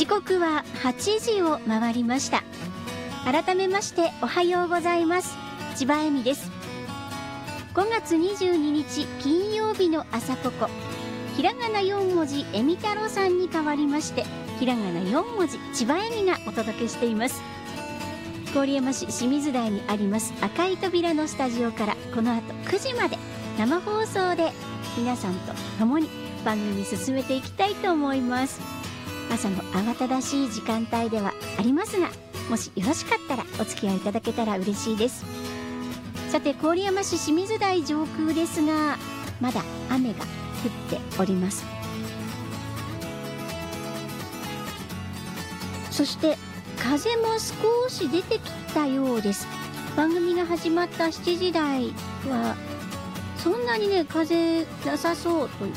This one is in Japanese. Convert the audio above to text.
時刻は8時を回りました。改めましておはようございます。千葉恵美です。5月22日金曜日の朝ポコ、ひらがな4文字恵美太郎さんに代わりまして、ひらがな4文字千葉恵美がお届けしています。郡山市清水台にあります赤い扉のスタジオから、この後9時まで生放送で皆さんと共に番組進めていきたいと思います。朝の慌ただしい時間帯ではありますが、もしよろしかったらお付き合いいただけたら嬉しいです。さて、郡山市清水台上空ですが、まだ雨が降っております。そして風も少し出てきたようです。番組が始まった7時台はそんなにね、風なさそうと